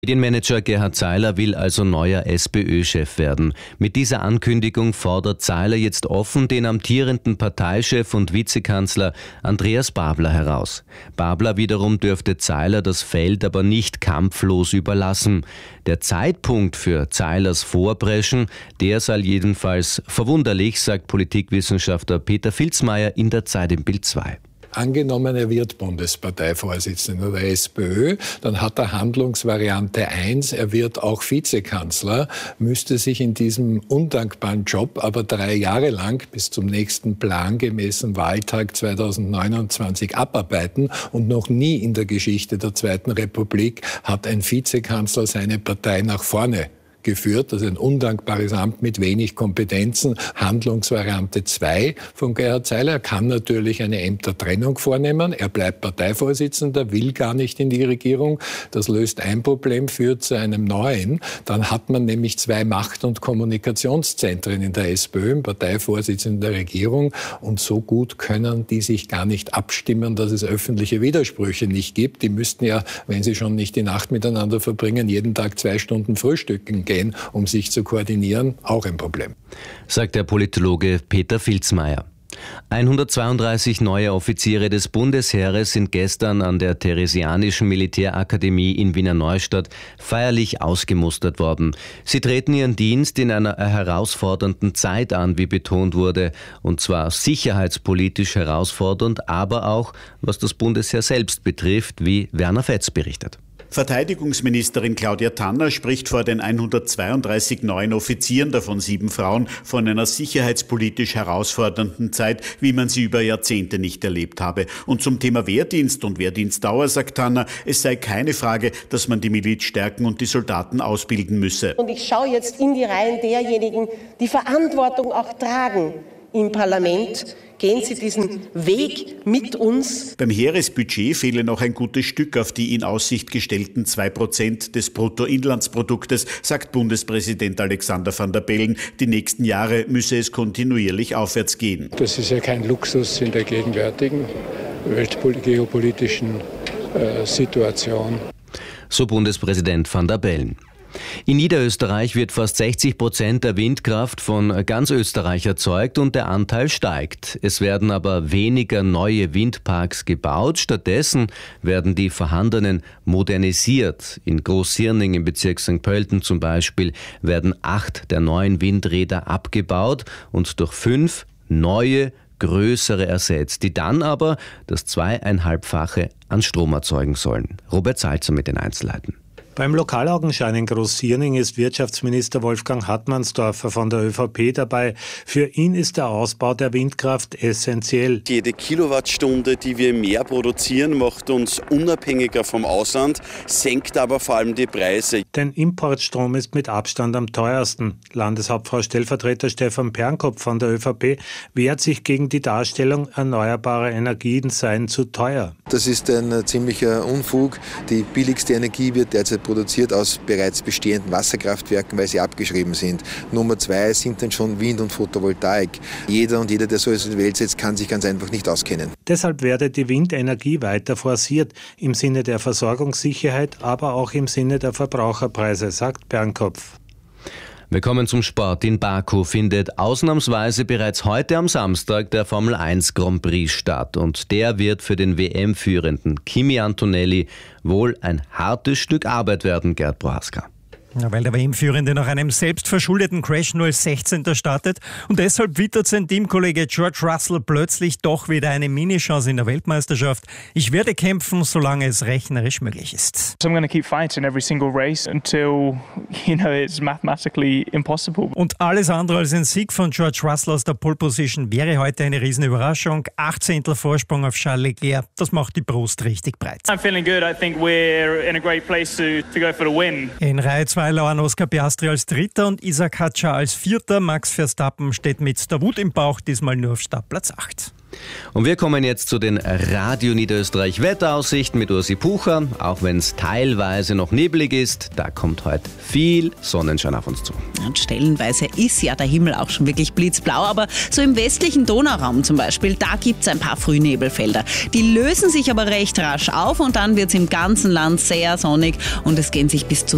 Medienmanager Gerhard Zeiler will also neuer SPÖ-Chef werden. Mit dieser Ankündigung fordert Zeiler jetzt offen den amtierenden Parteichef und Vizekanzler Andreas Babler heraus. Babler wiederum dürfte Zeiler das Feld aber nicht kampflos überlassen. Der Zeitpunkt für Zeilers Vorpreschen, der sei jedenfalls verwunderlich, sagt Politikwissenschaftler Peter Filzmeier in der Zeit im Bild 2. Angenommen, er wird Bundesparteivorsitzender der SPÖ, dann hat er Handlungsvariante 1, er wird auch Vizekanzler, müsste sich in diesem undankbaren Job aber 3 Jahre lang bis zum nächsten plangemäßen Wahltag 2029 abarbeiten und noch nie in der Geschichte der Zweiten Republik hat ein Vizekanzler seine Partei nach vorne geführt. Das ist ein undankbares Amt mit wenig Kompetenzen. Handlungsvariante 2 von Gerhard Zeiler. Er kann natürlich eine Ämtertrennung vornehmen. Er bleibt Parteivorsitzender, will gar nicht in die Regierung. Das löst ein Problem, führt zu einem neuen. Dann hat man nämlich 2 Macht- und Kommunikationszentren in der SPÖ, im Parteivorsitzenden der Regierung. Und so gut können die sich gar nicht abstimmen, dass es öffentliche Widersprüche nicht gibt. Die müssten ja, wenn sie schon nicht die Nacht miteinander verbringen, jeden Tag 2 Stunden frühstücken gehen, um sich zu koordinieren, auch ein Problem. Sagt der Politologe Peter Filzmeier. 132 neue Offiziere des Bundesheeres sind gestern an der Theresianischen Militärakademie in Wiener Neustadt feierlich ausgemustert worden. Sie treten ihren Dienst in einer herausfordernden Zeit an, wie betont wurde, und zwar sicherheitspolitisch herausfordernd, aber auch, was das Bundesheer selbst betrifft, wie Werner Fetz berichtet. Verteidigungsministerin Claudia Tanner spricht vor den 132 neuen Offizieren, davon 7 Frauen, von einer sicherheitspolitisch herausfordernden Zeit, wie man sie über Jahrzehnte nicht erlebt habe. Und zum Thema Wehrdienst und Wehrdienstdauer sagt Tanner, es sei keine Frage, dass man die Miliz stärken und die Soldaten ausbilden müsse. Und ich schaue jetzt in die Reihen derjenigen, die Verantwortung auch tragen im Parlament. Gehen Sie diesen Weg mit uns. Beim Heeresbudget fehle noch ein gutes Stück auf die in Aussicht gestellten 2% des Bruttoinlandsproduktes, sagt Bundespräsident Alexander Van der Bellen. Die nächsten Jahre müsse es kontinuierlich aufwärts gehen. Das ist ja kein Luxus in der gegenwärtigen weltgeopolitischen Situation. So Bundespräsident Van der Bellen. In Niederösterreich wird fast 60% der Windkraft von ganz Österreich erzeugt und der Anteil steigt. Es werden aber weniger neue Windparks gebaut. Stattdessen werden die vorhandenen modernisiert. In Großhirning im Bezirk St. Pölten zum Beispiel werden 8 der neuen Windräder abgebaut und durch 5 neue, größere ersetzt, die dann aber das 2,5-fache an Strom erzeugen sollen. Robert Salzer mit den Einzelheiten. Beim Lokalaugenschein in Großhirning ist Wirtschaftsminister Wolfgang Hartmannsdorfer von der ÖVP dabei. Für ihn ist der Ausbau der Windkraft essentiell. Jede Kilowattstunde, die wir mehr produzieren, macht uns unabhängiger vom Ausland, senkt aber vor allem die Preise. Denn Importstrom ist mit Abstand am teuersten. Landeshauptfrau Stellvertreter Stefan Pernkopf von der ÖVP wehrt sich gegen die Darstellung, erneuerbare Energien seien zu teuer. Das ist ein ziemlicher Unfug. Die billigste Energie wird derzeit produziert aus bereits bestehenden Wasserkraftwerken, weil sie abgeschrieben sind. Nummer 2 sind dann schon Wind und Photovoltaik. Jeder und jeder, der so etwas in die Welt setzt, kann sich ganz einfach nicht auskennen. Deshalb werde die Windenergie weiter forciert, im Sinne der Versorgungssicherheit, aber auch im Sinne der Verbraucherpreise, sagt Pernkopf. Wir kommen zum Sport. In Baku findet ausnahmsweise bereits heute am Samstag der Formel 1 Grand Prix statt. Und der wird für den WM-Führenden Kimi Antonelli wohl ein hartes Stück Arbeit werden, Gerd Prohaska. Ja, weil der WM-Führende nach einem selbstverschuldeten Crash nur als 16. startet und deshalb wittert sein Teamkollege George Russell plötzlich doch wieder eine Mini-Chance in der Weltmeisterschaft. Ich werde kämpfen, solange es rechnerisch möglich ist. I'm going to keep fighting every single race until, it's mathematically impossible. Und alles andere als ein Sieg von George Russell aus der Pole Position wäre heute eine Riesenüberraschung. 18. Vorsprung auf Charles Leclerc, das macht die Brust richtig breit. I'm feeling good. I think we're in a great place to go for the win. In Reihe 2 lauern Oscar Piastri als Dritter und Isaac Hadjar als Vierter. Max Verstappen steht mit der Wut im Bauch diesmal nur auf Startplatz 8. Und wir kommen jetzt zu den Radio Niederösterreich Wetteraussichten mit Ursi Pucher. Auch wenn es teilweise noch neblig ist, da kommt heute viel Sonnenschein auf uns zu. Und stellenweise ist ja der Himmel auch schon wirklich blitzblau, aber so im westlichen Donauraum zum Beispiel, da gibt es ein paar Frühnebelfelder. Die lösen sich aber recht rasch auf und dann wird es im ganzen Land sehr sonnig und es gehen sich bis zu